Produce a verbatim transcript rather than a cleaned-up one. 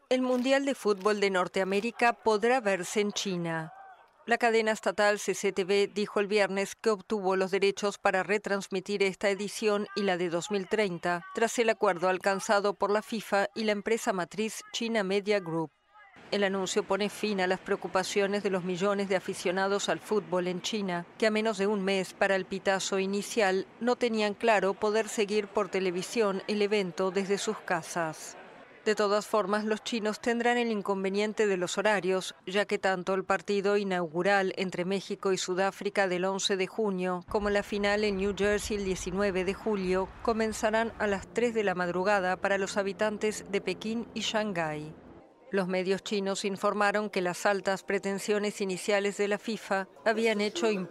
El Mundial de Fútbol de Norteamérica podrá verse en China. La cadena estatal C C T V dijo el viernes que obtuvo los derechos para retransmitir esta edición y la de dos mil treinta, tras el acuerdo alcanzado por la FIFA y la empresa matriz China Media Group. El anuncio pone fin a las preocupaciones de los millones de aficionados al fútbol en China, que a menos de un mes para el pitazo inicial no tenían claro poder seguir por televisión el evento desde sus casas. De todas formas, los chinos tendrán el inconveniente de los horarios, ya que tanto el partido inaugural entre México y Sudáfrica del once de junio como la final en New Jersey el diecinueve de julio comenzarán a las tres de la madrugada para los habitantes de Pekín y Shanghái. Los medios chinos informaron que las altas pretensiones iniciales de la FIFA habían hecho